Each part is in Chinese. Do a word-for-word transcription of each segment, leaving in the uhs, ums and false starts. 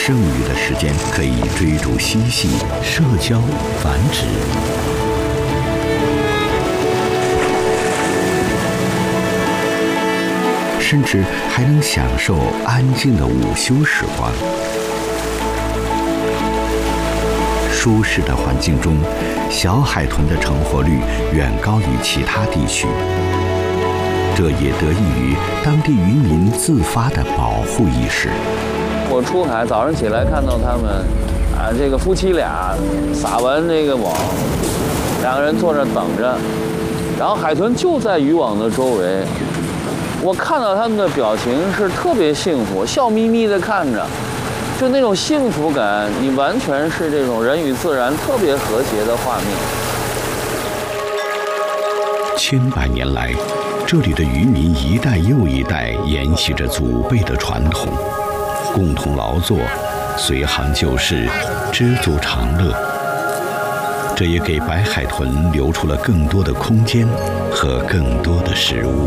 剩余的时间可以追逐嬉戏、社交、繁殖。甚至还能享受安静的午休时光。舒适的环境中，小海豚的成活率远高于其他地区。这也得益于当地渔民自发的保护意识。 我出海早上起来看到他们，啊，这个夫妻俩撒完这个网，两个人坐着等着，然后海豚就在渔网的周围。我看到他们的表情是特别幸福，笑眯眯地看着，就那种幸福感，你完全是这种人与自然特别和谐的画面。 千百年来，这里的渔民一代又一代沿袭着祖辈的传统，共同劳作，随行就市，知足常乐。这也给白海豚留出了更多的空间和更多的食物。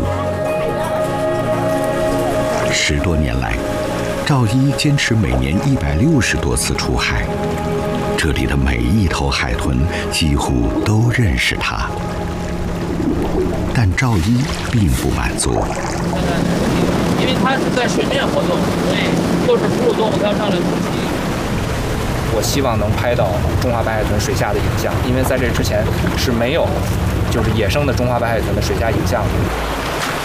十多年来，赵一坚持每年一百六十多次出海，这里的每一头海豚几乎都认识他。但赵一并不满足， 因为它是在水面活动，所以都是哺乳动物，它上来补给。 我希望能拍到中华白海豚水下的影像，因为在这之前是没有就是野生的中华白海豚的水下影像的。